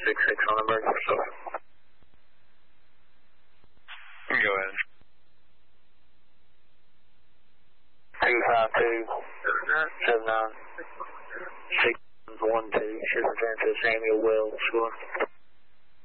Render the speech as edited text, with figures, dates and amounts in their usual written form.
266 on emergency source. Go ahead. 252 79 612, should return to Samuel Wells, score.